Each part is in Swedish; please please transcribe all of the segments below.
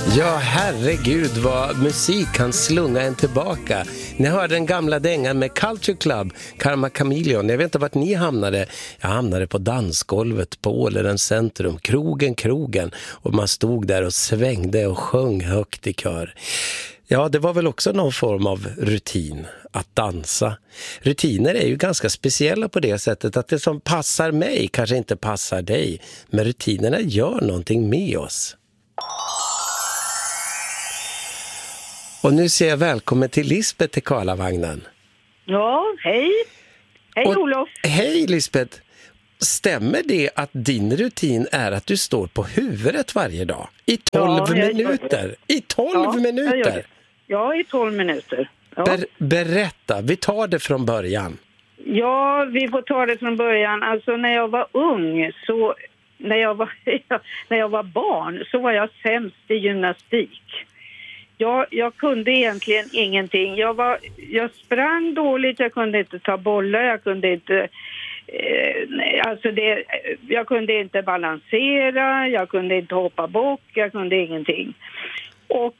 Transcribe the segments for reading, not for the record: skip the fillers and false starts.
Ja, herregud vad musik kan slunga en tillbaka. Ni hörde den gamla dängan med Culture Club, Karma Chameleon. Jag vet inte vart ni hamnade. Jag hamnade på dansgolvet på Ålerens centrum, krogen. Och man stod där och svängde och sjöng högt i kör. Ja, det var väl också någon form av rutin att dansa. Rutiner är ju ganska speciella på det sättet att det som passar mig kanske inte passar dig. Men rutinerna gör någonting med oss. Och nu säger jag välkommen till Lisbeth till Karlavagnen. Ja, hej. Hej Olof. Hej Lisbeth. Stämmer det att din rutin är att du står på huvudet varje dag? I 12 minuter? I 12 minuter? Ja, i 12 minuter. Ja. Berätta, vi tar det från början. Ja, vi får ta det från början. Alltså när jag var ung, så när jag var barn så var jag sämst i gymnastik. Jag kunde egentligen ingenting. Jag sprang dåligt, jag kunde inte ta bollar, jag kunde inte jag kunde inte balansera, jag kunde inte hoppa bock, jag kunde ingenting. Och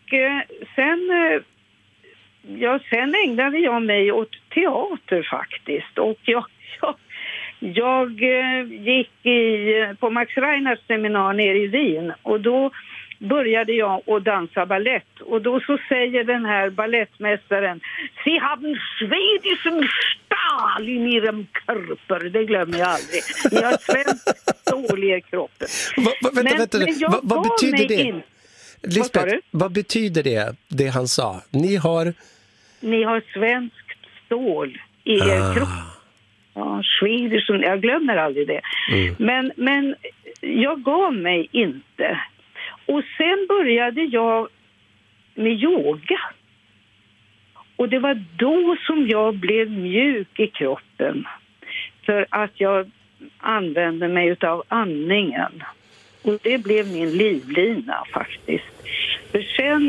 sen ägnade jag mig åt teater faktiskt. Och jag gick på Max Reinhardts seminar nere i Wien och då började jag att dansa ballett. Och då så säger den här ballettmästaren: "Sie haben schwedischen Stahl in ihrem Körper." Det glömmer jag aldrig. Ni har svenskt stål i kroppen. Vad betyder det? Lisbeth, vad betyder det han sa? Ni har svenskt stål i er kropp. Ja, Swedish, jag glömmer aldrig det. Men jag gav mig inte. Och sen började jag med yoga. Och det var då som jag blev mjuk i kroppen. För att jag använde mig av andningen. Och det blev min livlina faktiskt. För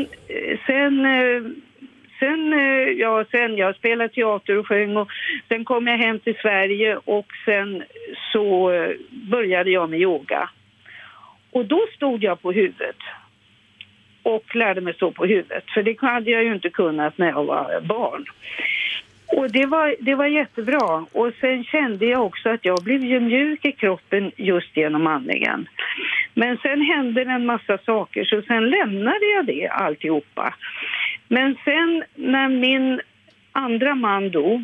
sen jag spelade teater och sjöng och sen kom jag hem till Sverige och sen så började jag med yoga. Och då stod jag på huvudet och lärde mig stå på huvudet. För det hade jag ju inte kunnat när jag var barn. Och det var jättebra. Och sen kände jag också att jag blev ju mjuk i kroppen just genom andningen. Men sen hände en massa saker så sen lämnade jag det alltihopa. Men sen när min andra man dog,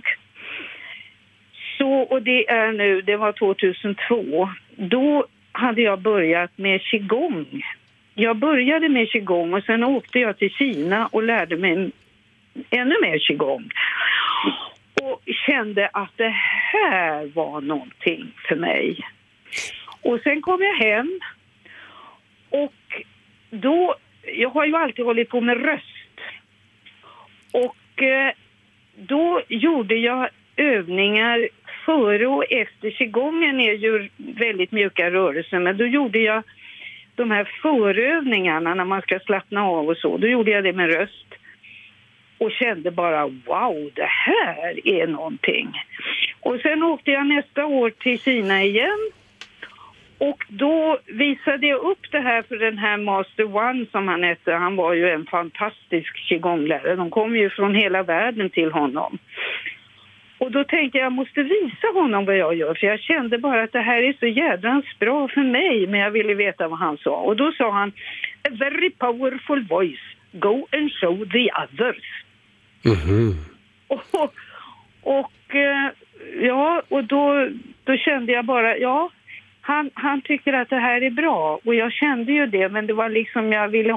och det var 2002, då hade jag börjat med qigong. Jag började med qigong och sen åkte jag till Kina och lärde mig ännu mer qigong. Och kände att det här var någonting för mig. Och sen kom jag hem och då, jag har ju alltid hållit på med röst. Och då gjorde jag övningar före och efter. Qigongen är ju väldigt mjuka rörelser, men då gjorde jag de här förövningarna när man ska slappna av och så. Då gjorde jag det med röst. Och kände bara, wow, det här är någonting. Och sen åkte jag nästa år till Kina igen. Och då visade jag upp det här för den här Master One som han hette. Han var ju en fantastisk qigonglärare. De kom ju från hela världen till honom. Och då tänkte jag måste visa honom vad jag gör. För jag kände bara att det här är så jädrans bra för mig. Men jag ville veta vad han sa. Och då sa han, a very powerful voice. Go and show the others. Mm-hmm. Och då kände jag bara, han tycker att det här är bra. Och jag kände ju det, men det var liksom jag ville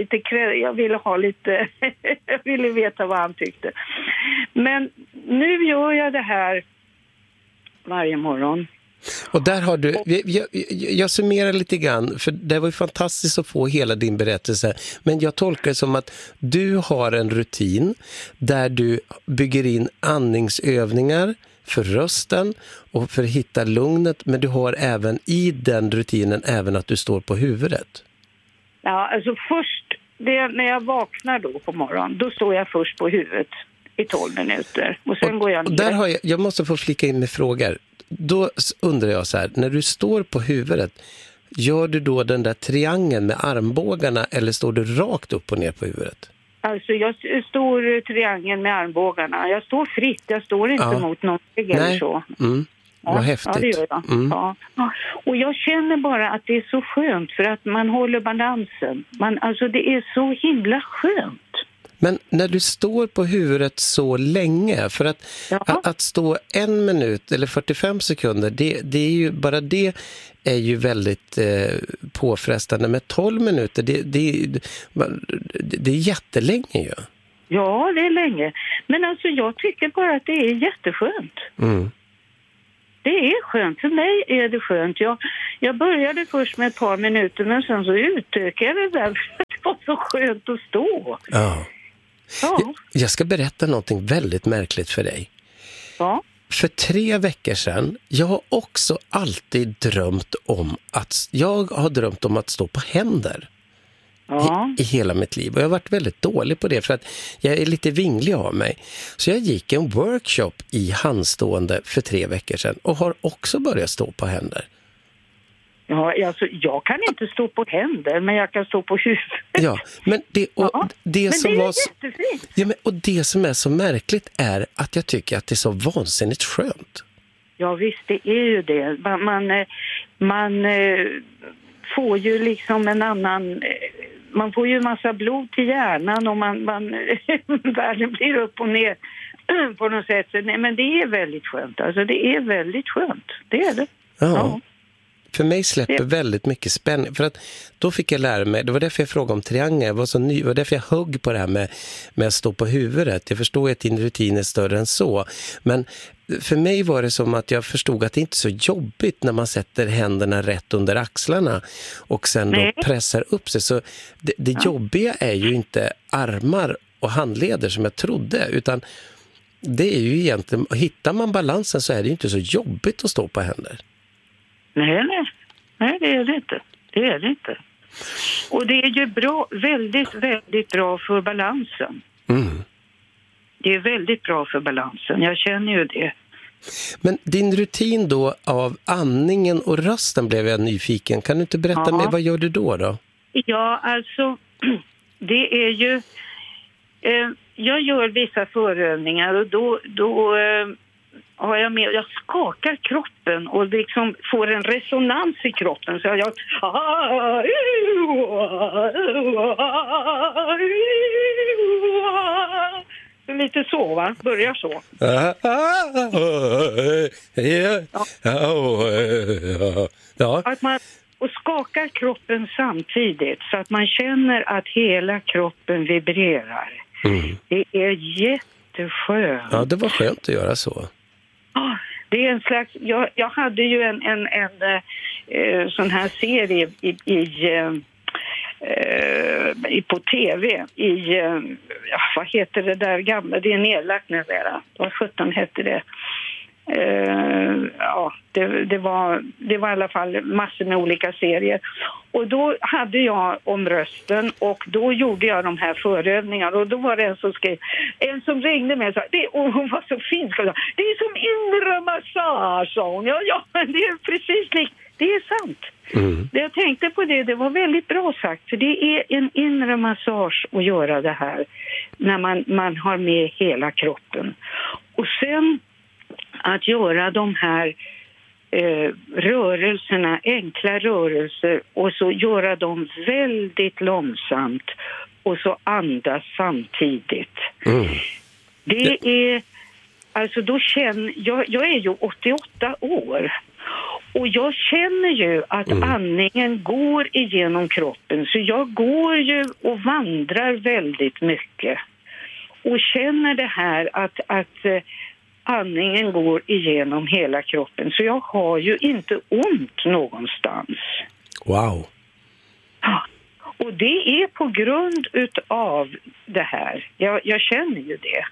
veta vad han tyckte. Men nu gör jag det här varje morgon. Och där har du, jag summerar lite grann, för det var ju fantastiskt att få hela din berättelse, men jag tolkar det som att du har en rutin där du bygger in andningsövningar för rösten och för att hitta lugnet, men du har även i den rutinen även att du står på huvudet. Ja, alltså först, när jag vaknar då på morgonen, då står jag först på huvudet i 12 minuter och sen går jag ner. Där jag måste få flika in med frågor. Då undrar jag så här, när du står på huvudet, Gör du då den där triangeln med armbågarna eller står du rakt upp och ner på huvudet? Alltså jag står triangeln med armbågarna. Jag står fritt, jag står inte mot någon eller så. Vad häftigt. Ja, det gör jag. Ja. Och jag känner bara att det är så skönt för att man håller balansen. Alltså det är så himla skönt. Men när du står på huvudet så länge, för att stå 1 minut eller 45 sekunder, det är ju bara det är ju väldigt påfrestande. Med 12 minuter, det är jättelänge ju. Ja, det är länge. Men alltså jag tycker bara att det är jätteskönt. Det är skönt. För mig är det skönt. Jag började först med ett par minuter men sen så utökade jag det där. Det var så skönt att stå. Ja. Jag ska berätta någonting väldigt märkligt för dig. Ja. För 3 veckor sedan, jag har också alltid drömt om att stå på händer. I hela mitt liv. Och jag har varit väldigt dålig på det för att jag är lite vinglig av mig. Så jag gick en workshop i handstående för 3 veckor sedan och har också börjat stå på händer. Ja, alltså jag kan inte stå på händer, men jag kan stå på huvudet. Ja, men det som är var jättefint. Ja, och det som är så märkligt är att jag tycker att det är så vansinnigt skönt. Ja, visst, det är ju det. Man får ju liksom en annan... Man får ju massa blod till hjärnan och världen blir upp och ner på något sätt. Nej, men det är väldigt skönt. Alltså det är väldigt skönt. Det är det. Ja. För mig släpper väldigt mycket spänning. För att då fick jag lära mig, det var därför jag frågade om triangel. Jag var så ny, det var därför jag högg på det här med att stå på huvudet. Jag förstår att din rutin är större än så. Men för mig var det som att jag förstod att det inte är så jobbigt när man sätter händerna rätt under axlarna och sen då pressar upp sig. Så det jobbiga är ju inte armar och handleder som jag trodde, utan det är ju egentligen, hittar man balansen så är det ju inte så jobbigt att stå på händer. Nej, det är det inte. Det är det inte. Och det är ju bra, väldigt, väldigt bra för balansen. Det är väldigt bra för balansen, jag känner ju det. Men din rutin då av andningen och rösten blev jag nyfiken. Kan du inte berätta mer, vad gör du då? Ja, alltså det är ju... jag gör vissa förövningar och då har jag med, jag skakar kroppen och liksom får en resonans i kroppen så jag lite så, va? Börjar så. Ja. Att man och skakar kroppen samtidigt så att man känner att hela kroppen vibrerar. Det är jätteskönt. Ja, det var skönt att göra så. Det är en slags... Jag hade ju en sån här serie på tv vad heter det där gamla? Det är nedlagt nu där. Vad 17 hette det? Det var i alla fall massor med olika serier. Och då hade jag om rösten och då gjorde jag de här förövningarna och då var det en som ringde mig och sa, hon var så fin, det är som inre massage, sa hon. Ja, men det är precis det är sant. Jag tänkte på det var väldigt bra sagt, för det är en inre massage att göra det här när man har med hela kroppen. Och sen att göra de här rörelserna, enkla rörelser och så göra dem väldigt långsamt och så andas samtidigt. Det är alltså då jag är ju 88 år och jag känner ju att andningen går igenom kroppen, så jag går ju och vandrar väldigt mycket och känner det här att andningen går igenom hela kroppen. Så jag har ju inte ont någonstans. Wow. Ja. Och det är på grund utav det här. Jag känner ju det.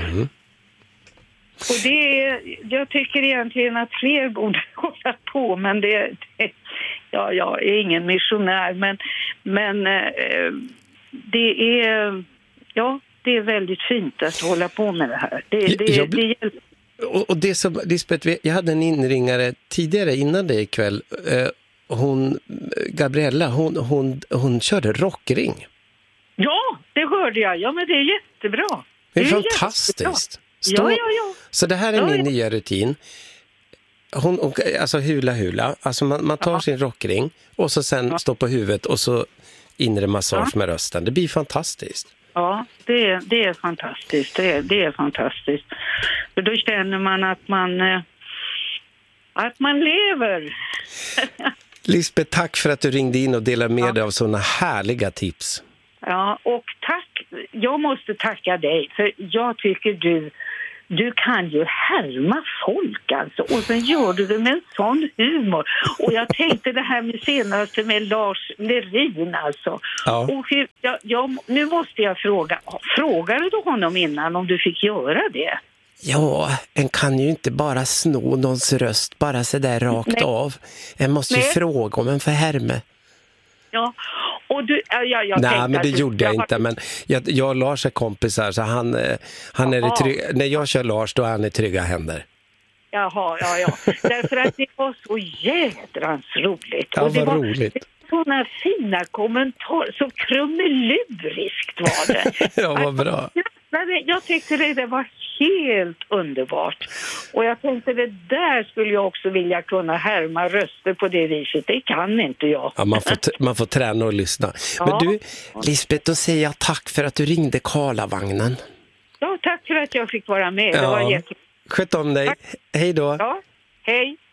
Och jag tycker egentligen att fler borde hålla på. Men jag är ingen missionär. Men det är... Ja, det är väldigt fint att hålla på med det här. Det hjälper. Och det som, Lisbeth, jag hade en inringare tidigare innan det ikväll Gabriella, hon körde rockring. Ja, det hörde jag. Ja, men det är jättebra. Det är fantastiskt. Ja. Så det här är min nya rutin. Alltså hula. Alltså man tar sin rockring och så sen står på huvudet och så inre massage med rösten. Det blir fantastiskt. Ja, det är fantastiskt. Det är fantastiskt. För då känner man att man lever. Lisbeth, tack för att du ringde in och delade med dig av sådana härliga tips. Ja, och tack. Jag måste tacka dig, för jag tycker du kan ju härma folk alltså. Och sen gör du det med en sån humor. Och jag tänkte det här med senaste med Lars Lerin alltså. Ja. Och nu måste jag fråga. Frågade du honom innan om du fick göra det? Ja, en kan ju inte bara sno någons röst bara så där rakt av. En måste ju fråga om en för härme. Ja, och du... Nej, men det gjorde jag inte. Men jag och Lars är kompisar, så han är när jag kör Lars, då är han i trygga händer. Jaha, ja. Därför att det var så jädrans roligt. Ja, och det var roligt. Sådana fina kommentarer, så krummeluriskt var det. Ja, vad bra. Jag tyckte det var helt underbart. Och jag tänkte det där skulle jag också vilja kunna härma röster på det viset. Det kan inte jag. Ja, man får träna och lyssna. Ja. Men du, Lisbeth, då säger jag tack för att du ringde Karlavagnen. Ja, tack för att jag fick vara med. Det var jättekul. Sköt om dig. Tack. Hej då. Ja, hej.